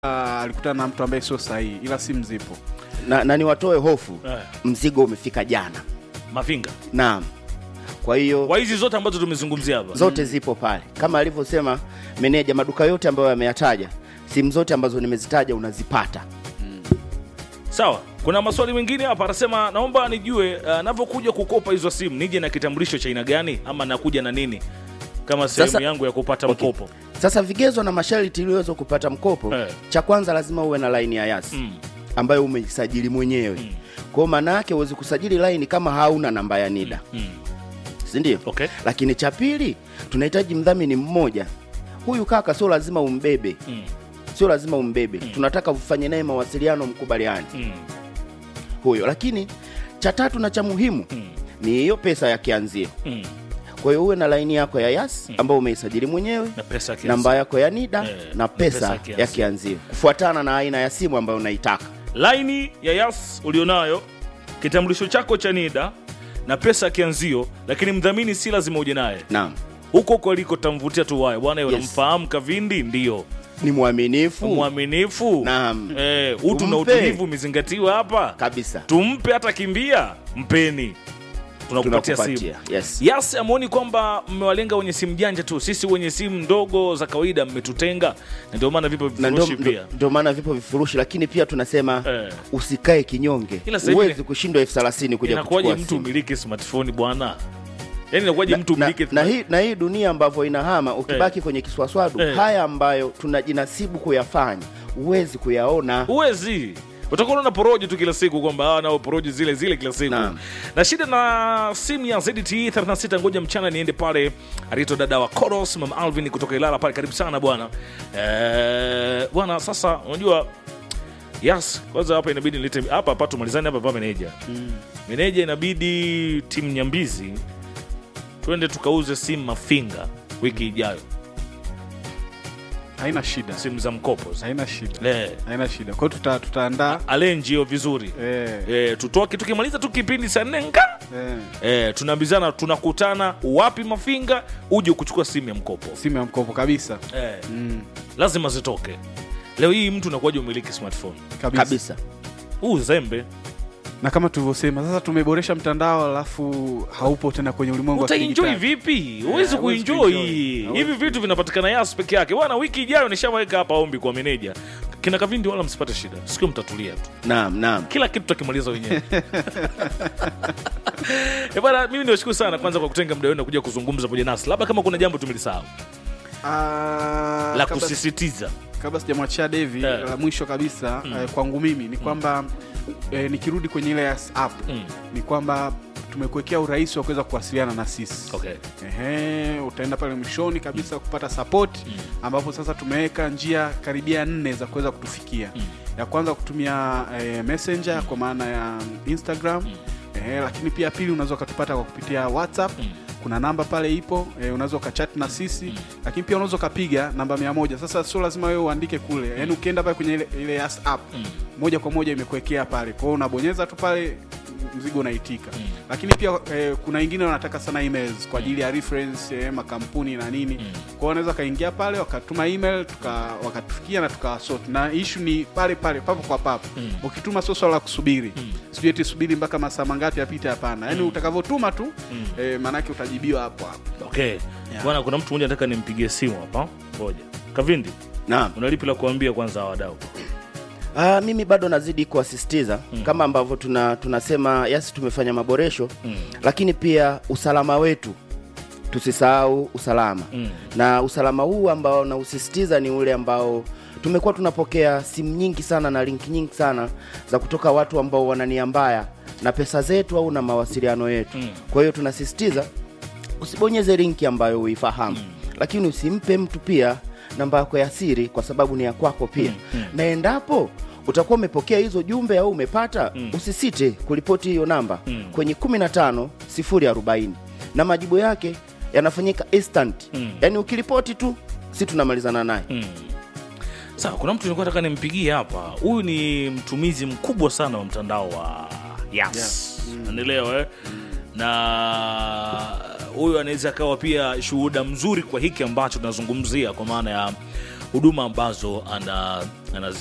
alikutana na mtu ambaye sio sahihi, ila simu zipo. Na niwatoe hofu. Mzigo umefika jana. Mafinga. Naam. Kwa hiyo kwa hizi zote ambazo tumezungumzia hapa zote zipo pale. Kama alivyosema meneja, maduka yote ambayo ameyataja, simu zote ambazo nimezitaja unazipata. Sawa. Kuna maswali mengine hapa, anasema naomba nijue ninapokuja kukopa hizo simu nije na kitambulisho cha aina gani ama nakuja na nini kama sehemu yangu ya kupata mkopo. Sasa vigezo na masharti ili uweze kupata mkopo, cha kwanza lazima uwe na line ya Yas ambayo umeisajili mwenyewe. Kwa maana yake uweze kusajili line kama hauna namba ya NIDA. Si ndio? Okay. Lakini cha pili, tunahitaji mdhamini mmoja. Huyu kaka sio lazima umbebe. Sio lazima umbebe. Tunataka ufanye naye mawasiliano, mkubaliane. Huyo. Lakini cha tatu na cha muhimu ni hiyo pesa ya kianzio. Kwa hiyo uwe na line yako ya Yas ambayo umeisajili mwenyewe, namba yako ya NIDA na pesa ya kianzio, kufuatana na aina ya simu ambayo unaitaka. Line ya Yas ulionayo, kitambulisho chako cha NIDA na pesa ya kianzio, lakini mdhamini si lazima uje naye. Naam. Huko aliko tamvutia tu wae. Bwana yeye unamfahamu Kavindi, ndio. Ni mwaminifu. Naam. Utu na utulivu umezingatiwa hapa. Kabisa. Tumpe hata kimbia, mpeni. Tunakupatia simu. Yes, amuoni kwamba mmewalenga wenye simu janja tu. Sisi wenye simu ndogo za kawaida mmetutenga. Ndio maana vipo vifurushi pia. Ndio maana vipo vifurushi, lakini pia tunasema usikae kinyonge. Uweze kushindwa 30,000 kuja kuchukua. Inakuwaje mtu umiliki smartphone bwana? Yaani inakuwaje mtu umiliki na hii dunia ambavyo inahama, ukibaki kwenye kiswaswadu, haya ambayo tunajinasibu kuyafanya, uwezi kuyaona. Uwezi. Utakuwa unaona porojo tu kila siku kwamba nao porojo zile kila siku. Na shida na simu ya ZTE 36, ngoja mchana niende pale alito dada wa Koros, Mama Alvin kutoka Ilala pale, karibu sana bwana. Bwana sasa unajua Yes, kwanza hapa inabidi nilete hapa tumalizane hapa meneja. Meneja inabidi timu Nyambizi twende tukauze simu Mafinga wiki ijayo. Haina shida. Simu za mkopo. Haina shida. Haina shida. Kwa hiyo tutaandaa arrange vizuri. Tutoke tukimaliza tu kipindi saa 4 tunaambizana tunakutana wapi Mafinga, uje kuchukua simu ya mkopo. Simu ya mkopo kabisa. Lazima zitoke. Leo hii mtu anakuwaje umiliki smartphone? Kabisa. Uzembe. Na kama tulivyosema, sasa tumeboresha mtandao alafu haupo tena kwenye ulimwengu wa kidijitali. Utaenjoy vipi? Huwezi kuenjoy. Hivi vitu vinapatikana Yas peke yake. Bwana wiki ijayo nishamweka hapa ombi kwa meneja. Kina Kavindi wala msipate shida. Sikio mtatulia tu. Naam. Kila kitu tutakimaliza wenyewe. Bwana mimi niwashukuru sana kwanza kwa kutenga muda wenu kuja kuzungumza pamoja nasi. Labda kama kuna jambo tumelisahau. La kusisitiza. Kabla sijamwachia Devi, la mwisho kabisa kwangu mimi ni kwamba nikirudi kwenye ile Yas app ni kwamba tumekuwekea urahisi wa kuweza kuwasiliana na sisi. Utaenda pale mwishoni kabisa kupata support, ambapo sasa tumeweka njia karibia 4 za kuweza kutufikia. Ya kwanza kutumia Messenger kwa maana ya Instagram, lakini pia pili unaweza kutupata kwa kupitia WhatsApp. Kuna namba pale ipo, unaweza ukachat na sisi, lakini pia unaweza kupiga namba 100. Sasa sio lazima wewe uandike kule. Yaani ukienda pale kwenye ile Yas app, moja kwa moja imekuwekea pale. Kwa hiyo unabonyeza tu pale, mzigo unaitika. Lakini pia kuna wengine wanataka sana emails kwa ajili ya reference makampuni na nini. Kwa hiyo wanaweza kaingia pale wakatuma email wakatufikia na tukawasort. Na issue ni pale papo kwa papo. Ukituma sio swala la kusubiri. Sijui eti subiri mpaka masaa mangapi yapite, hapana. Yaani utakavotuma tu maana yake utajibiwa hapo hapo. Bwana kuna mtu mmoja anataka nimpigie simu hapa. Ngoja. Kavindi. Naam. Unalipi la kuambia kwanza wadau? Mimi bado nazidi kuasisitiza kama ambavyo tunasema Yas tumefanya maboresho, lakini pia usalama wetu tusisahau usalama. Na usalama huu ambao nausisitiza ni ule ambao tumekuwa tunapokea simu nyingi sana na link nyingi sana za kutoka watu ambao wanania mbaya na pesa zetu au na mawasiliano yetu. Kwa hiyo tunasisitiza usibonyeze linki ambayo uifahamu, lakini usimpe mtu pia namba yako ya siri kwa sababu ni ya kwako pia. Na endapo utakuwa umepokea hizo jumbe au umepata, usisite kuripoti hiyo namba kwenye 15040 na majibu yake yanafanyika instant. Yaani ukiripoti tu sisi tunamalizana naye. Sawa, kuna mtu nilikuwa nataka nimpigie hapa. Huyu ni mtumizi mkubwa sana wa mtandao wa Yas. Unaelewa na huyu anaweza kawa pia shuhuda mzuri kwa hiki ambacho tunazungumzia, kwa maana ya huduma ambazo